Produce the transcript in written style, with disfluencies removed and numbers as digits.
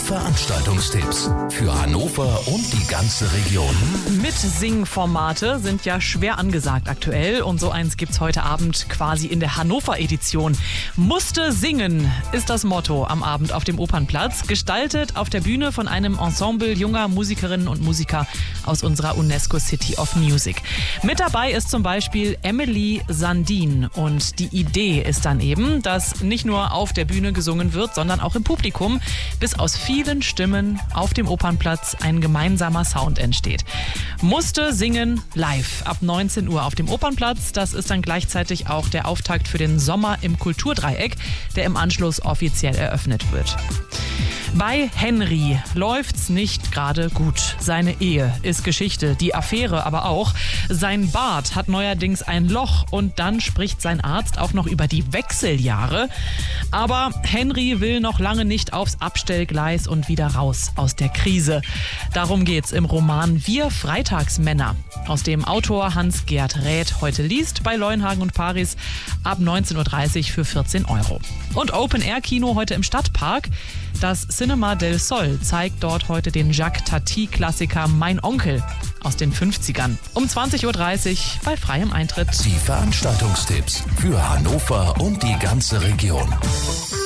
Veranstaltungstipps für Hannover und die ganze Region. Mit-Sing-Formate sind ja schwer angesagt aktuell und so eins gibt's heute Abend quasi in der Hannover-Edition. Musste singen ist das Motto am Abend auf dem Opernplatz, gestaltet auf der Bühne von einem Ensemble junger Musikerinnen und Musiker aus unserer UNESCO City of Music. Mit dabei ist zum Beispiel Emily Sandin und die Idee ist dann eben, dass nicht nur auf der Bühne gesungen wird, sondern auch im Publikum, bis aus vielen Stimmen auf dem Opernplatz ein gemeinsamer Sound entsteht. Musste singen live ab 19 Uhr auf dem Opernplatz. Das ist dann gleichzeitig auch der Auftakt für den Sommer im Kulturdreieck, der im Anschluss offiziell eröffnet wird. Bei Henry läuft's nicht gerade gut. Seine Ehe ist Geschichte, die Affäre aber auch. Sein Bart hat neuerdings ein Loch und dann spricht sein Arzt auch noch über die Wechseljahre. Aber Henry will noch lange nicht aufs Abstellgleis und wieder raus aus der Krise. Darum geht's im Roman Wir Freitagsmänner, aus dem Autor Hans-Gerd Räth heute liest bei Leuenhagen und Paris ab 19.30 Uhr für 14 €. Und Open-Air-Kino heute im Stadtpark. Das Cinema del Sol zeigt dort heute den Jacques Tati-Klassiker Mein Onkel aus den 50ern. Um 20.30 Uhr bei freiem Eintritt. Die Veranstaltungstipps für Hannover und die ganze Region.